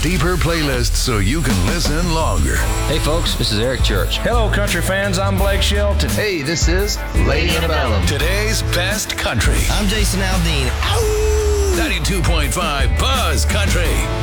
deeper playlists so you can listen longer. Hey folks, this is Eric Church. Hello country fans, I'm Blake Shelton. Hey, this is Lady Antebellum. Today's best country. I'm Jason Aldean. 92.5 Buzz Country.